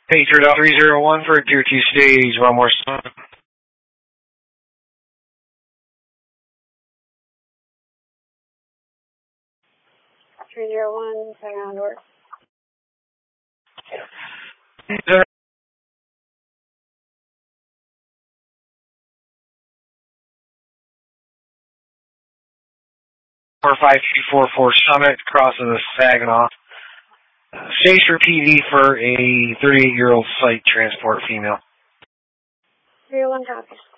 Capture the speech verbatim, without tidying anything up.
Patriot three zero one for Tier two stage, one more time. three zero one, second on door. four five two four four Summit, crossing the Saginaw. Stage for P V for a thirty-eight-year-old site transport female. three zero one, copy.